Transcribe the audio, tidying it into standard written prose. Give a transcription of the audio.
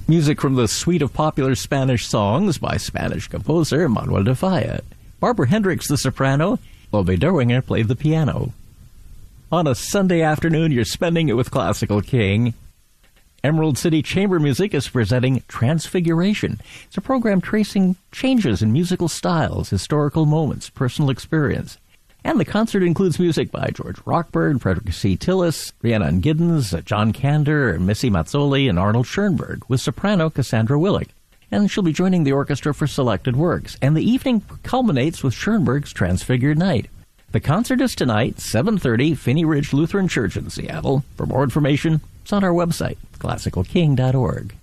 Music from the suite of popular Spanish songs by Spanish composer Manuel de Falla. Barbara Hendricks, the soprano, Bobby Derwinger played the piano. On a Sunday afternoon, you're spending it with Classical King. Emerald City Chamber Music is presenting Transfiguration. It's a program tracing changes in musical styles, historical moments, personal experience. And the concert includes music by George Rockbird, Frederick C. Tillis, Rhiannon Giddens, John Kander, Missy Mazzoli, and Arnold Schoenberg, with soprano Cassandra Willick. And she'll be joining the orchestra for selected works. And the evening culminates with Schoenberg's Transfigured Night. The concert is tonight, 7:30, Phinney Ridge Lutheran Church in Seattle. For more information, it's on our website, classicalking.org.